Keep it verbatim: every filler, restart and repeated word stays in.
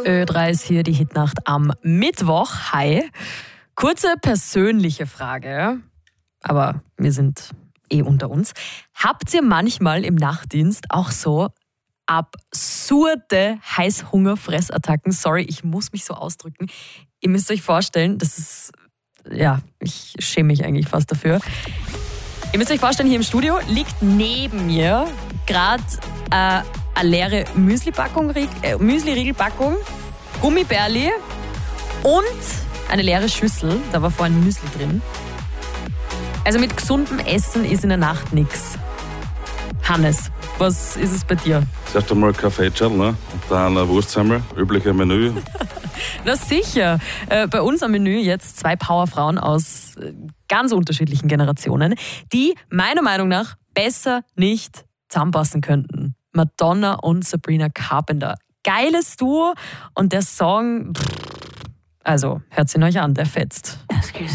Ö drei ist hier die Hitnacht am Mittwoch. Hi. Kurze persönliche Frage, aber wir sind eh unter uns. Habt ihr manchmal im Nachtdienst auch so absurde Heißhungerfressattacken? Sorry, ich muss mich so ausdrücken. Ihr müsst euch vorstellen, das ist, ja, ich schäme mich eigentlich fast dafür. Ihr müsst euch vorstellen, hier im Studio liegt neben mir gerade äh, eine leere Müsli-Packung, äh, Müsli-Riegelpackung, Gummibärli und eine leere Schüssel. Da war vorhin Müsli drin. Also mit gesundem Essen ist in der Nacht nichts. Hannes, was ist es bei dir? Zuerst einmal Kaffeeschal, ne? Und dann ein Wurstsemmel, übliche Menü. Na sicher. Äh, bei uns am Menü jetzt zwei Powerfrauen aus äh, ganz unterschiedlichen Generationen, die meiner Meinung nach besser nicht zusammenpassen könnten. Madonna und Sabrina Carpenter. Geiles Duo und der Song, pff, also hört ihn euch an, der fetzt. Ask yourself.